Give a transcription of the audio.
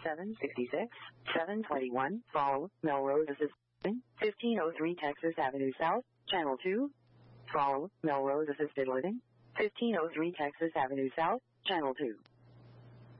766, 721, Fall, Melrose Assisted, 1503 Texas Avenue South, Channel 2. Fall, Melrose Assisted Living, 1503 Texas Avenue South, Channel 2.